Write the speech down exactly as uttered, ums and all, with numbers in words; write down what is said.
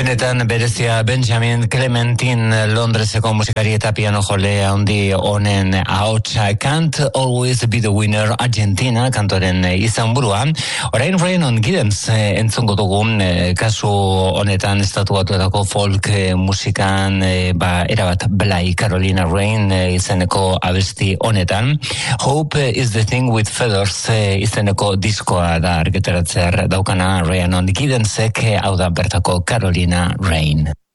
Benetan berezia Benjamin Clementine Londreseko musikari eta piano jole handi honen ahotsa Can't Always Be the Winner Argentina kantoren izan buruan. Orain Ryan Giddens entzungo dugun kasu honetan estatuatuetako folk musikan ba erabat Blai Carolina Rain izeneko abesti honetan. Hope is the Thing with Feathers izeneko diskoa da argitaratzear daukana Ryan Giddensek hau da bertako Carolina Rain.